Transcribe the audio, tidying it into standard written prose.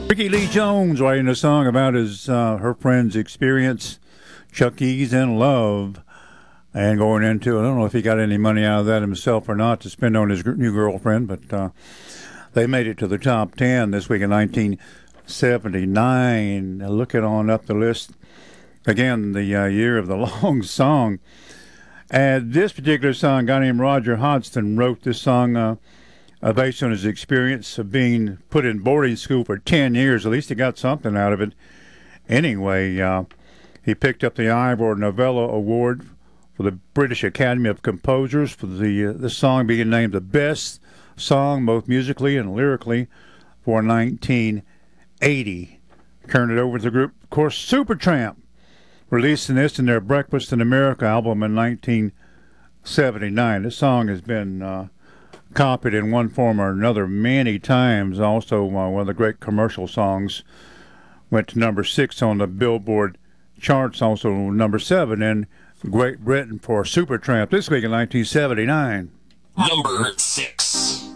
Ricky Lee Jones writing a song about his her friend's experience, Chuck E's in love, and going into, I don't know if he got any money out of that himself or not to spend on his new girlfriend, but they made it to the top 10 this week in 1979. Looking on up the list, again, the year of the long song. And this particular song, a guy named Roger Hodgson wrote this song based on his experience of being put in boarding school for 10 years. At least he got something out of it. Anyway, he picked up the Ivor Novello Award for the British Academy of Composers for the song being named the best song, both musically and lyrically, for 1980. Turn it over to the group, of course, Supertramp, releasing this in their Breakfast in America album in 1979. This song has been copied in one form or another many times. Also, one of the great commercial songs, went to number 6 on the Billboard charts, also number 7 in Great Britain for Supertramp this week in 1979. Number 6.